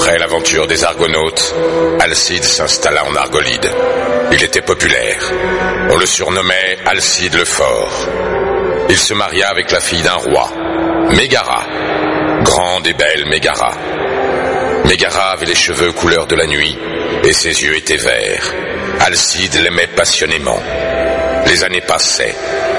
Après l'aventure des Argonautes, Alcide s'installa en Argolide. Il était populaire. On le surnommait Alcide le Fort. Il se maria avec la fille d'un roi, Mégara. Grande et belle Mégara. Mégara avait les cheveux couleur de la nuit et ses yeux étaient verts. Alcide l'aimait passionnément. Les années passaient.